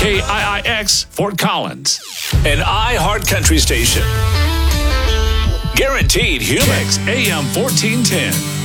KIIX Fort Collins. An iHeart Country station. Guaranteed humor. AM 1410.